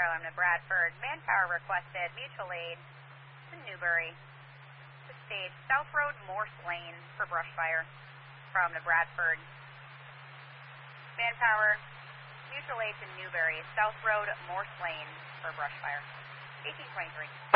Asylum to Bradford. Manpower requested. Mutual aid to Newbury. To stage South Road, Morse Lane for brush fire from the Bradford. Manpower, mutual aid to Newbury. South Road, Morse Lane for brush fire. 1823.